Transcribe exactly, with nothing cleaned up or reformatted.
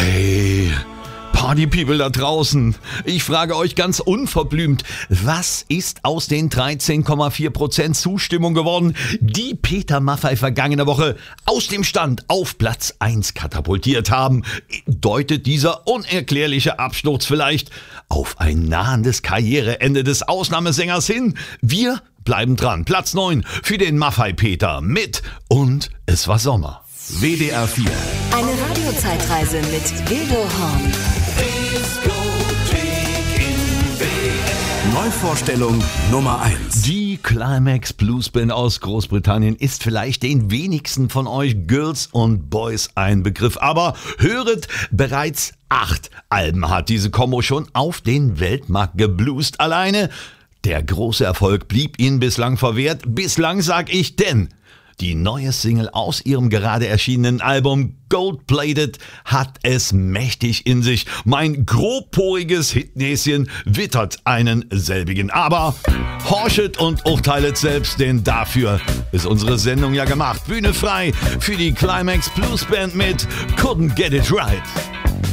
Hey, Party-People da draußen, ich frage euch ganz unverblümt, was ist aus den dreizehn Komma vier Prozent Zustimmung geworden, die Peter Maffay vergangene Woche aus dem Stand auf Platz eins katapultiert haben? Deutet dieser unerklärliche Absturz vielleicht auf ein nahendes Karriereende des Ausnahmesängers hin? Wir bleiben dran. Platz neun für den Maffay-Peter mit Und es war Sommer. W D R vier. Eine Radiozeitreise mit Gildo Horn. Neuvorstellung Nummer eins. Die Climax Blues Band aus Großbritannien ist vielleicht den wenigsten von euch Girls und Boys ein Begriff. Aber höret, bereits acht Alben hat diese Kombo schon auf den Weltmarkt gebluest. Alleine der große Erfolg blieb ihnen bislang verwehrt. Bislang sag ich, denn die neue Single aus ihrem gerade erschienenen Album Gold Plated hat es mächtig in sich. Mein grobporiges Hitnäschen wittert einen selbigen. Aber horchet und urteilet selbst, denn dafür ist unsere Sendung ja gemacht. Bühne frei für die Climax Blues Band mit Couldn't Get It Right.